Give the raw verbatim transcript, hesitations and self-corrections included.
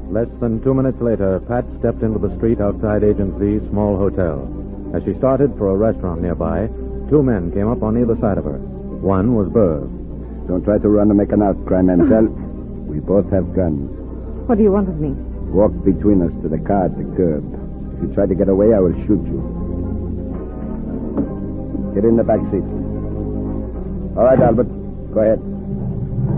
Less than two minutes later, Pat stepped into the street outside Agent Z's small hotel. As she started for a restaurant nearby, two men came up on either side of her. One was Burr. Don't try to run and make an outcry, Mansell. We both have guns. What do you want of me? Walk between us to the car at the curb. If you try to get away, I will shoot you. Get in the back seat. All right, Albert. Go ahead.